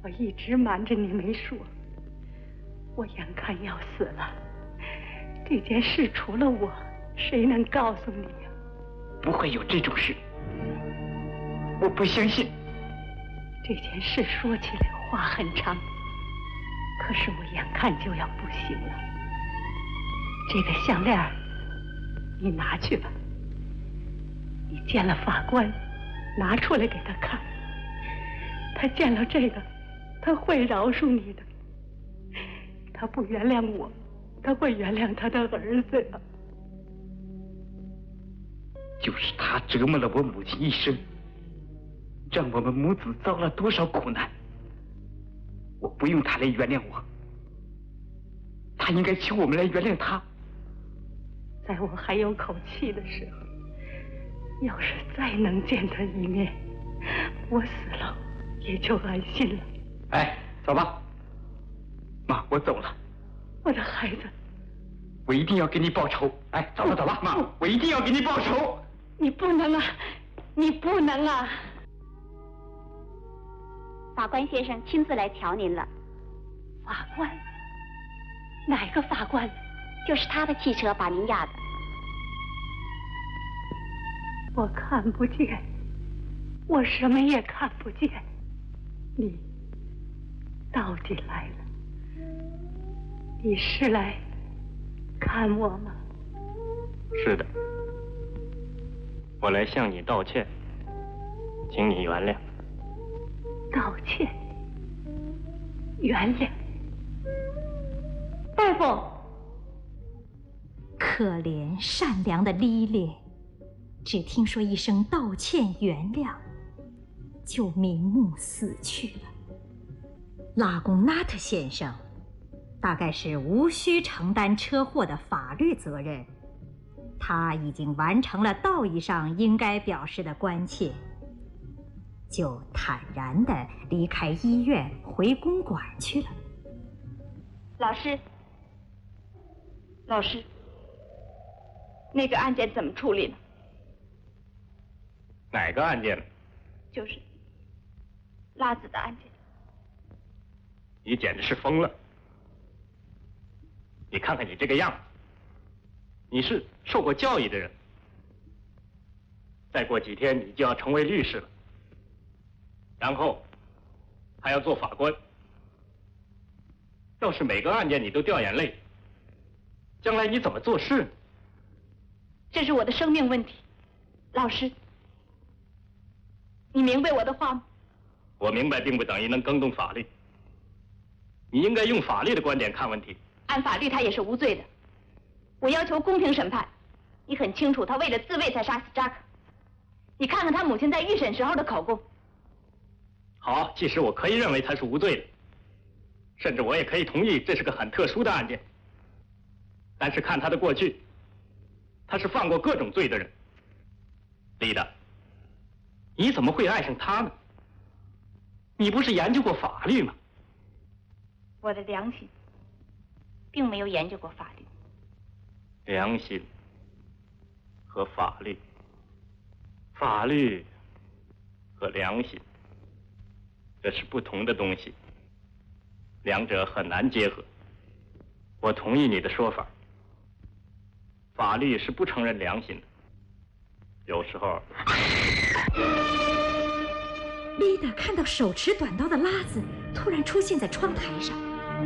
我一直瞒着你没说，我眼看要死了。这件事除了我，谁能告诉你呀？ 不会有这种事，我不相信。 这件事说起来话很长，可是我眼看就要不行了。这个项链你拿去吧，你见了法官，拿出来给他看，他见了这个，他会饶恕你的。他不原谅我，他会原谅他的儿子呀。 就是他折磨了我母亲一生，让我们母子遭了多少苦难。我不用他来原谅我，他应该求我们来原谅他。 在我还有口气的时候，要是再能见他一面，我死了也就安心了。 哎，走吧。妈，我走了。 我的孩子， 我一定要给你报仇。哎，走吧走吧，妈，我一定要给你报仇。 你不能啊，你不能啊！ 法官先生亲自来调您了。 法官？哪个法官？ 就是他的汽车把您压的。 我看不见，我什么也看不见。你到底来了？你是来看我吗？ 是的，我来向你道歉，请你原谅。 道歉？原谅？大夫。 可怜善良的莉莉，只听说一声道歉原谅，就瞑目死去了。拉贡纳特先生大概是无需承担车祸的法律责任，他已经完成了道义上应该表示的关切，就坦然地离开医院回公馆去了。 老师，那个案件怎么处理呢？ 哪个案件？ 就是拉子的案件。 你简直是疯了！你看看你这个样子，你是受过教育的人，再过几天你就要成为律师了，然后还要做法官。要是每个案件你都掉眼泪，将来你怎么做事呢？ 这是我的生命问题，老师，你明白我的话吗？ 我明白，并不等于能更动法律。你应该用法律的观点看问题。 按法律，他也是无罪的。我要求公平审判。你很清楚，他为了自卫才杀死扎克。你看看他母亲在预审时候的口供。 好，即使我可以认为他是无罪的，甚至我也可以同意这是个很特殊的案件。但是看他的过去，他是犯过各种罪的人。丽达，你怎么会爱上他呢？你不是研究过法律吗？ 我的良心并没有研究过法律。 良心和法律，法律和良心，这是不同的东西，两者很难结合。我同意你的说法，法律是不承认良心的。有时候， 丽达看到手持短刀的拉子突然出现在窗台上。